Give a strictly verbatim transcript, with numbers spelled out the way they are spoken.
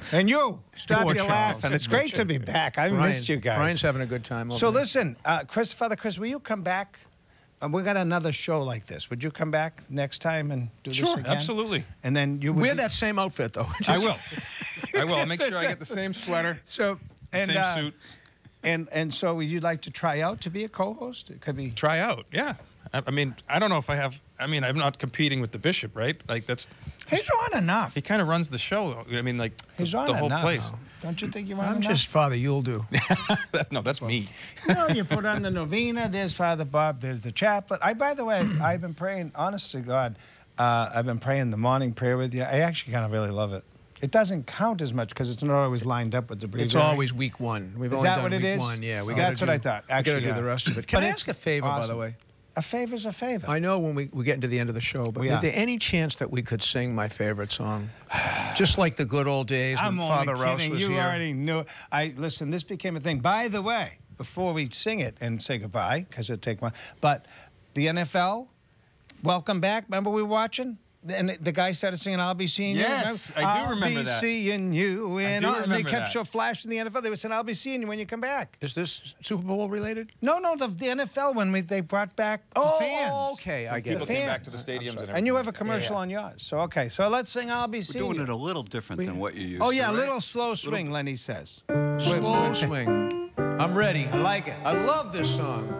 And you, stop Poor your Charles. laughing. It's great to be back. I Brian, missed you guys. Brian's having a good time. Over So there. listen, uh, Chris, Father Chris, will you come back? Uh, we got another show like this. Would you come back next time and do Sure, this again? absolutely. And then you would Wear be- that same outfit, though. I will. I will. I'll make sure I get the same sweater, So the and same uh, suit. and and so would you like to try out to be a co-host? It could be. Try out. Yeah. I, I mean, I don't know if I have. I mean, I'm not competing with the bishop, right? Like that's. He's on enough. He kind of runs the show. I mean, like the, He's on the whole enough. place. Don't you think you're on I'm enough? just Father You'll do. No, that's me. You know, you put on the novena. There's Father Bob. There's the chaplet. I, by the way, I've been praying. Honest to God, uh, I've been praying the morning prayer with you. I actually kind of really love it. It doesn't count as much because it's not always lined up with the breviary. It's always week one. We've Is only that done what it week is? one. Yeah, we Oh, gotta that's what do- I thought. We got to Actually, do yeah. the rest of it. Can I But ask a favor, by the awesome. way? A favor's a favor. I know when we, we get into the end of the show, but Yeah. is there any chance that we could sing my favorite song? Just like the good old days I'm when only Father Rouse kidding. was You here. already knew. I listen. This became a thing. By the way, before we sing it and say goodbye, because it'll take one. But the N F L, welcome back. Remember we were watching. And the guy started singing, "I'll be seeing Yes, you." I do remember I'll be that. seeing you. And, do all- and they remember kept that. so flashing the N F L. They were saying, "I'll be seeing you when you come back." Is this Super Bowl related? No, no, the, the N F L when we, they brought back the fans. okay, I get People it. came fans. back to the stadiums and And you have a everything. commercial on yours. So, okay. So let's sing I'll Be We're Seeing doing You. it a little different than what you used Oh, to, yeah, a right? little slow swing, Lenny says. Slow swing. I'm ready. I like it. I love this song.